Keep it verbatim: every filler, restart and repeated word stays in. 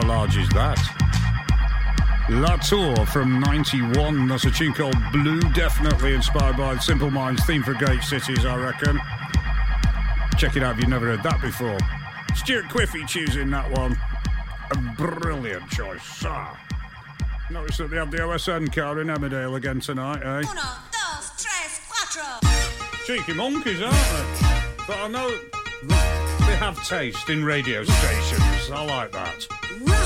large is that? La Tour from ninety-one. That's a tune called Blue, definitely inspired by Simple Minds' theme for Great Cities, I reckon. Check it out if you've never heard that before. Stuart Quiffy choosing that one. A brilliant choice. Ah. Notice that they have the O S N car in Emmerdale again tonight, eh? Uno, dos, tres, cuatro. Cheeky monkeys, aren't they? But I know they have taste in radio stations. I like that.